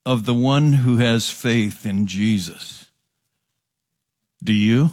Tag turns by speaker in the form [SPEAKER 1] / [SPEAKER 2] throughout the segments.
[SPEAKER 1] of the one who has faith in Jesus? Do you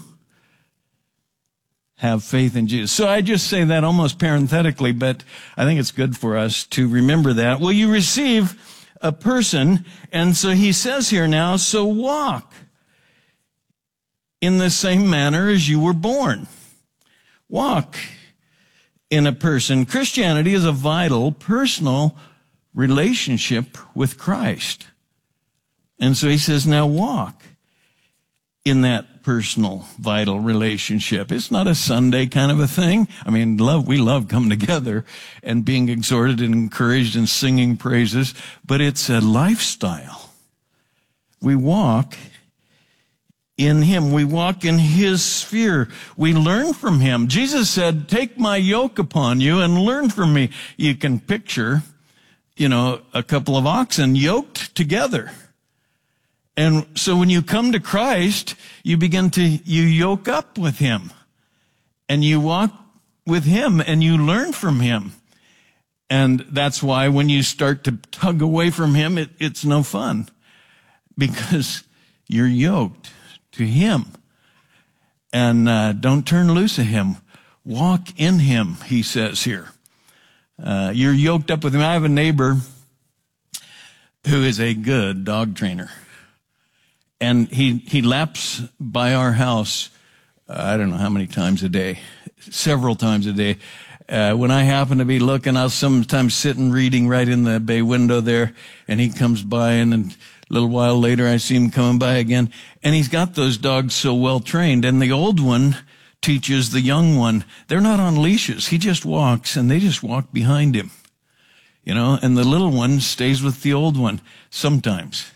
[SPEAKER 1] have faith in Jesus? So I just say that almost parenthetically, but I think it's good for us to remember that. Well, you receive a person, and so he says here now, so walk in the same manner as you were born. Walk in a person. Christianity is a vital, personal relationship with Christ. And so he says, now walk in that personal, vital relationship. It's not a Sunday kind of a thing. I mean, we love coming together and being exhorted and encouraged and singing praises, but it's a lifestyle. We walk in him. We walk in his sphere. We learn from him. Jesus said, take my yoke upon you and learn from me. You can picture, a couple of oxen yoked together. And so when you come to Christ, you yoke up with him and you walk with him and you learn from him. And that's why when you start to tug away from him, it's no fun because you're yoked to him. And don't turn loose of him. Walk in him, he says here. You're yoked up with him. I have a neighbor who is a good dog trainer. And he laps by our house, I don't know how many times a day, several times a day. When I happen to be looking, I'll sometimes sit and reading right in the bay window there, and he comes by, and then a little while later I see him coming by again. And he's got those dogs so well trained, and the old one teaches the young one. They're not on leashes. He just walks, and they just walk behind him, and the little one stays with the old one sometimes.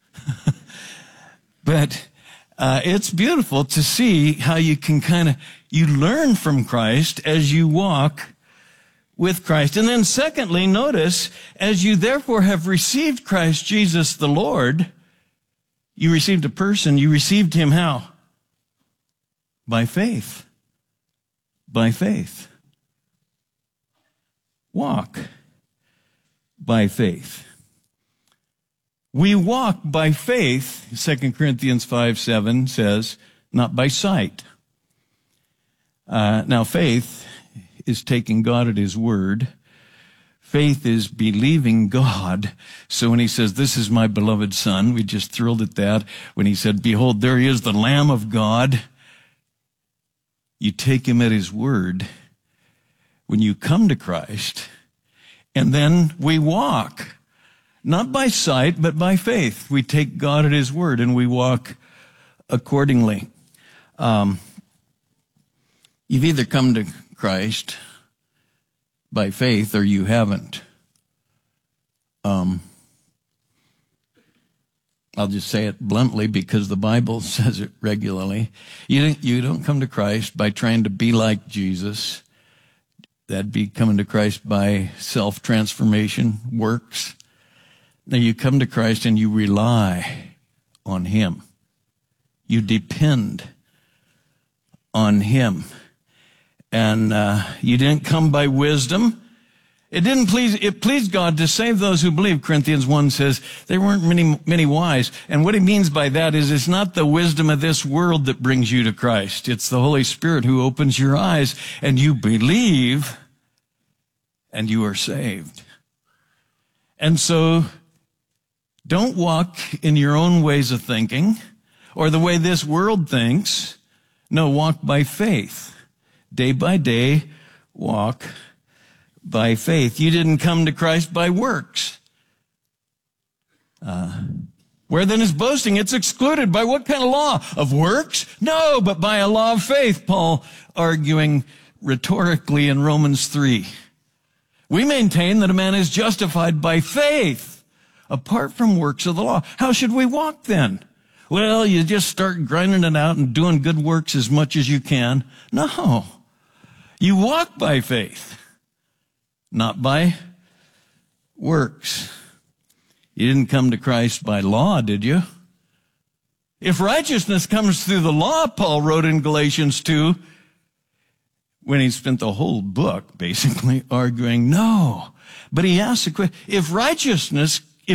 [SPEAKER 1] But it's beautiful to see how you can you learn from Christ as you walk with Christ. And then secondly, notice, as you therefore have received Christ Jesus the Lord, you received a person, you received him how? By faith. By faith. Walk by faith. We walk by faith, 2 Corinthians 5:7 says, not by sight. Now faith is taking God at his word. Faith is believing God. So when he says, this is my beloved son, we just thrilled at that. When he said, behold, there he is, the Lamb of God. You take him at his word when you come to Christ, and then we walk. Not by sight, but by faith. We take God at his word and we walk accordingly. You've either come to Christ by faith or you haven't. I'll just say it bluntly because the Bible says it regularly. You don't come to Christ by trying to be like Jesus. That'd be coming to Christ by self-transformation, works. Now you come to Christ and you rely on him. You depend on him. And you didn't come by wisdom. It pleased God to save those who believe. Corinthians 1 says there weren't many wise. And what he means by that is it's not the wisdom of this world that brings you to Christ. It's the Holy Spirit who opens your eyes and you believe and you are saved. And so don't walk in your own ways of thinking or the way this world thinks. No, walk by faith. Day by day, walk by faith. You didn't come to Christ by works. Where then is boasting? It's excluded. By what kind of law? Of works? No, but by a law of faith, Paul arguing rhetorically in Romans 3. We maintain that a man is justified by faith apart from works of the law. How should we walk then? Well, you just start grinding it out and doing good works as much as you can. No. You walk by faith, not by works. You didn't come to Christ by law, did you? If righteousness comes through the law, Paul wrote in Galatians 2, when he spent the whole book basically arguing, no. But he asked the question, if righteousness